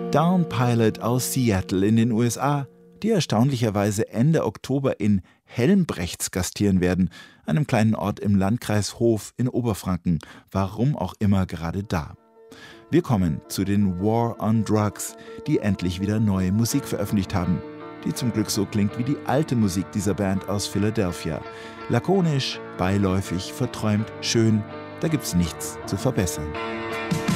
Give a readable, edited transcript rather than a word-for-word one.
Down Pilot aus Seattle in den USA, die erstaunlicherweise Ende Oktober in Helmbrechts gastieren werden, einem kleinen Ort im Landkreis Hof in Oberfranken, warum auch immer gerade da. Wir kommen zu den War on Drugs, die endlich wieder neue Musik veröffentlicht haben, die zum Glück so klingt wie die alte Musik dieser Band aus Philadelphia. Lakonisch, beiläufig, verträumt, schön, da gibt's nichts zu verbessern.